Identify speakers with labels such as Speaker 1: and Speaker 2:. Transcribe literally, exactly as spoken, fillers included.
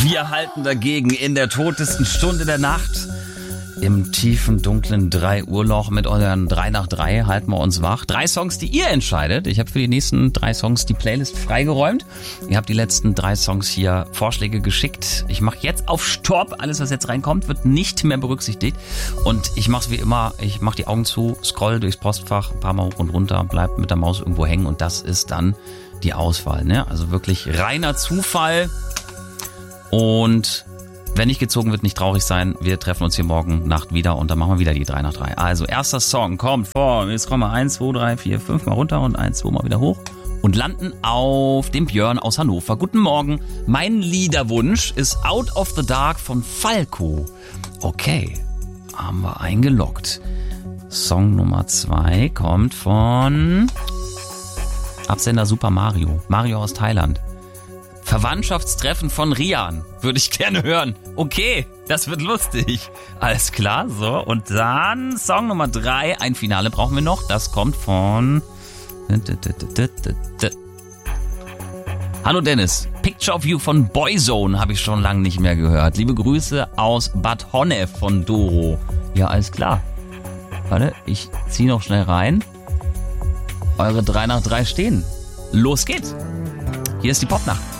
Speaker 1: Wir halten dagegen in der totesten Stunde der Nacht. Im tiefen, dunklen drei Uhr Loch mit euren drei nach drei halten wir uns wach. Drei Songs, die ihr entscheidet. Ich habe für die nächsten drei Songs die Playlist freigeräumt. Ihr habt die letzten drei Songs hier Vorschläge geschickt. Ich mache jetzt auf Stopp. Alles, was jetzt reinkommt, wird nicht mehr berücksichtigt. Und ich mache es wie immer. Ich mache die Augen zu, scroll durchs Postfach, ein paar Mal hoch und runter, bleib mit der Maus irgendwo hängen. Und das ist dann die Auswahl. Ne? Also wirklich reiner Zufall. Und wenn nicht gezogen wird, nicht traurig sein. Wir treffen uns hier morgen Nacht wieder und dann machen wir wieder die drei nach drei. Also erster Song kommt von, jetzt kommen wir eins, zwei, drei, vier, fünf mal runter und eins, zwei mal wieder hoch und landen auf dem Björn aus Hannover. Guten Morgen, mein Liederwunsch ist Out of the Dark von Falco. Okay, haben wir eingeloggt. Song Nummer zwei kommt von Absender Super Mario. Mario aus Thailand. Verwandtschaftstreffen von Rian. Würde ich gerne hören. Okay, das wird lustig. Alles klar, so. Und dann Song Nummer drei. Ein Finale brauchen wir noch. Das kommt von... Hallo Dennis. Picture of You von Boyzone habe ich schon lange nicht mehr gehört. Liebe Grüße aus Bad Honnef von Doro. Ja, alles klar. Warte, ich ziehe noch schnell rein. Eure drei nach drei stehen. Los geht's. Hier ist die Popnacht.